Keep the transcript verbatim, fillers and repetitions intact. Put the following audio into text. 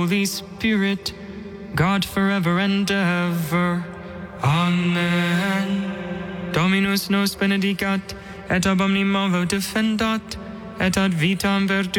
Holy Spirit, God forever and ever. Amen. Dominus nos benedicat, et ab omnima defendat, et ad vitam virtutem